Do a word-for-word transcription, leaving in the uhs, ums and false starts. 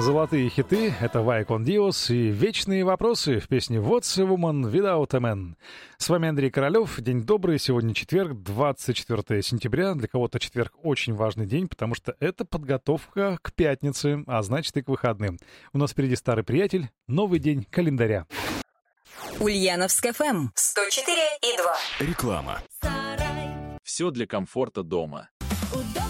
Золотые хиты — это Why Con Dios и вечные вопросы в песне What's a Woman Without a Man. С вами Андрей Королёв. День добрый. Сегодня четверг, двадцать четвёртое сентября. Для кого-то четверг очень важный день, потому что это подготовка к пятнице, а значит и к выходным. У нас впереди старый приятель, новый день календаря. Ульяновск эф эм сто четыре и два. Реклама. Все для комфорта дома. Удобно